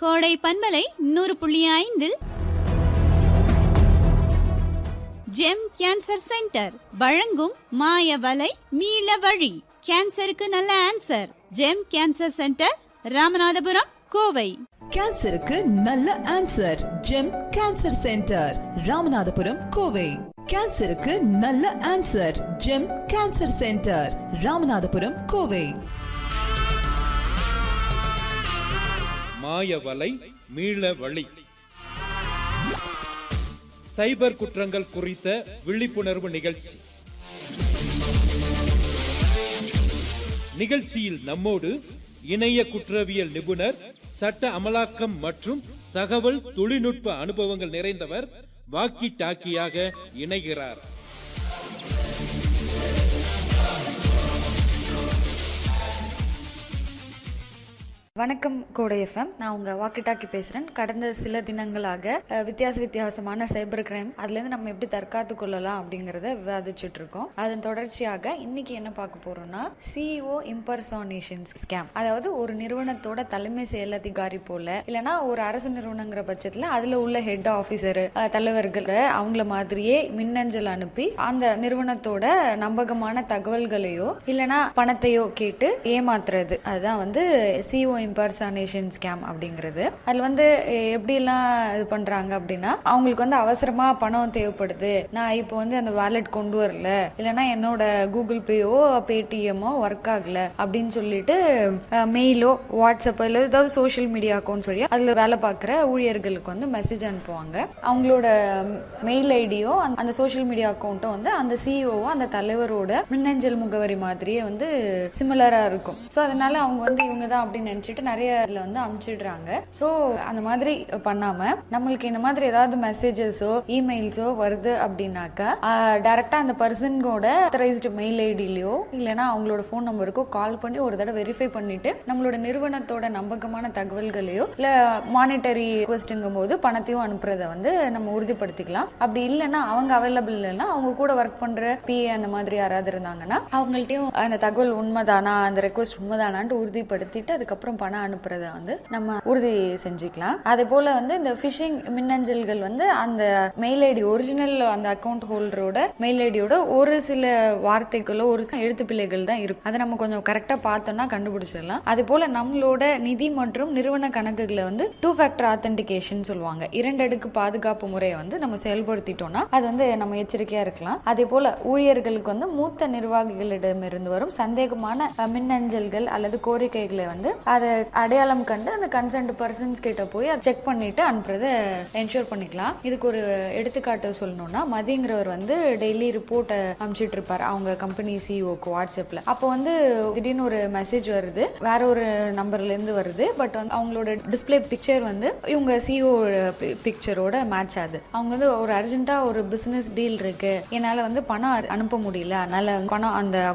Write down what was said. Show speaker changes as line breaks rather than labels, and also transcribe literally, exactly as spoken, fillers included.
கோடை பண்பலை நூறு புள்ளி ஐந்தில் ஜெம் கேன்சர் சென்டர் வழங்கும் மாய வலை மீள வழி. கேன்சருக்கு நல்ல answer. GeM cancer centre, Ramanathapuram, Kovai.
கேன்சருக்கு நல்ல answer. GeM cancer centre, Ramanathapuram, Kovai. கேன்சருக்கு நல்ல answer. GeM cancer centre, Ramanathapuram, Kovai.
மாயவலை மீள வழி. சைபர் குற்றங்கள் குறித்த விழிப்புணர்வு நிகழ்ச்சி. நிகழ்ச்சியில் நம்மோடு இணைய குற்றவியல் நிபுணர், சட்ட அமலாக்கம் மற்றும் தகவல் தொழில்நுட்ப அனுபவங்கள் நிறைந்தவர் வாக்கி டாக்கியாக இணைகிறார்.
வணக்கம் கோடை எஃப்எம். நான் உங்க வாக்கி டாக்கி பேசுறேன். கடந்த சில தினங்களாக வித்தியாச வித்தியாசமான சைபர் கிரைம், அதுல இருந்து நம்ம எப்படி தற்காத்து கொள்ளலாம் அப்படிங்கறத விவாதிச்சுட்டு இருக்கோம். அதன் தொடர்ச்சியாக இன்னைக்கு என்ன பார்க்க போறோம்னா, சிஇஓ இம்பர்சானேஷன்ஸ் ஸ்கேம். அதாவது ஒரு நிறுவனத்தோட தலைமை செயல் அதிகாரி போல, இல்லைன்னா ஒரு அரசு நிறுவனங்கிற பட்சத்துல அதுல உள்ள ஹெட் ஆபீசர், தலைவர்கள் அவங்கள மாதிரியே மின்னஞ்சல் அனுப்பி அந்த நிறுவனத்தோட நம்பகமான தகவல்களையோ இல்லைன்னா பணத்தையோ கேட்டு ஏமாத்துறது. அதுதான் வந்து சிஇஓ இம்பர்சானேஷன் ஸ்கேம் அப்படிங்கிறது. அதுல வந்து எப்படி எல்லாம் இது பண்றாங்க அப்படின்னா, அவங்களுக்கு வந்து அவசரமா பணம் தேவைப்படுது, நான் இப்போ வந்து அந்த வாலெட் கொண்டு வரல, இல்லைன்னா என்னோட கூகுள் பேயோ பேடிஎம்மோ ஒர்க் ஆகல அப்படின்னு சொல்லிட்டு மெயிலோ வாட்ஸ்அப்போ இல்லை ஏதாவது சோசியல் மீடியா அக்கௌண்ட் சொல்லி அதுல வேலை பார்க்குற ஊழியர்களுக்கு வந்து மெசேஜ் அனுப்புவாங்க. அவங்களோட மெயில் ஐடியோ அந்த சோசியல் மீடியா அக்கௌண்ட்டோ வந்து அந்த சிஇஓவோ அந்த தலைவரோட மின்னஞ்சல் முகவரி மாதிரியே வந்து சிமிலரா இருக்கும். ஸோ அதனால அவங்க வந்து இவங்க தான் அப்படின்னு நினைச்சிட்டு நிறைய இதுல வந்து அனுப்பிச்சிடுறாங்க. சோ அந்த மாதிரி பண்ணாம நம்மளுக்கு இந்த மாதிரி ஏதாவது மெசேஜஸோ இமெயில்ஸோ வருது அப்படின்னாக்கா டைரக்டா அந்த பர்சனோட ஆத்தரைஸ்டு மெயில் ஐடியிலயோ இல்லைன்னா அவங்களோட போன் நம்பருக்கோ கால் பண்ணி ஒரு தடவை வெரிஃபை பண்ணிட்டு நம்மளோட நிறுவனத்தோட நம்பகமான தகவல்களையோ இல்ல மானிட்டரி ரிக்வெஸ்ட்ங்கும் போது பணத்தையும் அனுப்புறத வந்து நம்ம உறுதிப்படுத்திக்கலாம். அப்படி இல்லைன்னா அவங்க அவைலபிள் இல்லைன்னா அவங்க கூட ஒர்க் பண்ற பிஏ அந்த மாதிரி யாராவது இருந்தாங்கன்னா அவங்கள்ட்டையும் அந்த தகவல் உண்மைதானா, அந்த ரெக்வெஸ்ட் உண்மைதானான்ட்டு உறுதிப்படுத்திட்டு அதுக்கப்புறம் பணம் அனுப்புறத வந்து நம்ம உறுதி செஞ்சுக்கலாம். அதே போல வந்து இந்த பிஷிங் மின்னஞ்சல்கள் வந்து அந்த மெயில் ஐடி ஒரிஜினல் அந்த அக்கௌண்ட் ஹோல்டரோட மெயில் ஐடியோட ஒரு சில வார்த்தைகளோ ஒரு சில எழுத்து பிழைகள் தான் இருக்கும். அதை நம்ம கொஞ்சம் கரெக்டா பார்த்தோம்னா கண்டுபிடிச்சிடலாம். அதே போல நம்மளோட நிதி மற்றும் நிறுவன கணக்குகளை வந்து டூ ஃபேக்டர் ஆத்தென்டிகேஷன் சொல்லுவாங்க, இரண்டு அடுக்கு பாதுகாப்பு முறையை வந்து நம்ம செயல்படுத்திட்டோம்னா அது வந்து நம்ம எச்சரிக்கையா இருக்கலாம். அதே போல ஊழியர்களுக்கு வந்து மூத்த நிர்வாகிகளிடமிருந்து வரும் சந்தேகமான மின்னஞ்சல்கள் அல்லது கோரிக்கைகளை வந்து அதை அடையாளம் கண்டு அந்த கன்சர்ன்ட் பர்சன்ஸ் கிட்ட போய் அதை செக் பண்ணிட்டு அனுப்புறத என்ஷூர் பண்ணிக்கலாம். இதுக்கு ஒரு எடுத்துக்காட்டு சொல்லணும்னா, மதிங்கிறவர் வந்து டெய்லி ரிப்போர்ட் அனுப்பிச்சிட்டு இருப்பார் அவங்க கம்பெனி சிஇஓக்கு வாட்ஸ்அப்ல. அப்போ வந்து திடீர்னு ஒரு மெசேஜ் வருது, வேற ஒரு நம்பர்ல இருந்து வருது. பட் வந்து அவங்களோட டிஸ்பிளே பிக்சர் வந்து இவங்க சிஇஓ பிக்சரோட மேட்ச் ஆகுது. அவங்க வந்து ஒரு அர்ஜென்ட்டா ஒரு பிசினஸ் டீல் இருக்கு, என்னால வந்து பணம் அனுப்ப முடியல, அதனால பணம் அந்த